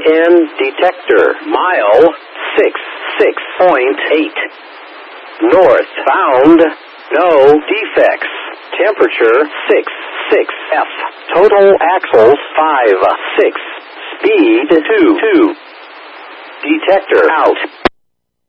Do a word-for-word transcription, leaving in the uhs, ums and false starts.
N detector. Mile six six point eight. North bound. No defects. Temperature six six F. Total axles five six. Speed two two. Detector out.